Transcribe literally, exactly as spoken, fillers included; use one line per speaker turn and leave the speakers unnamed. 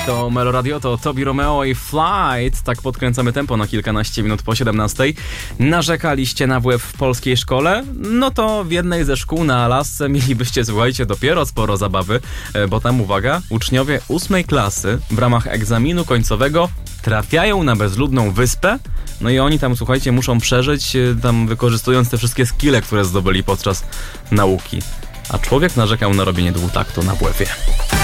To Melo Radio, to Tobi Romeo i Flight. Tak podkręcamy tempo na kilkanaście minut po siedemnastej. Narzekaliście na W F w polskiej szkole? No to w jednej ze szkół na Alasce mielibyście, słuchajcie, dopiero sporo zabawy, bo tam, uwaga, uczniowie ósmej klasy w ramach egzaminu końcowego trafiają na bezludną wyspę. No i oni tam, słuchajcie, muszą przeżyć, tam wykorzystując te wszystkie skille, które zdobyli podczas nauki. A człowiek narzekał na robienie dwutaktu na W F-ie.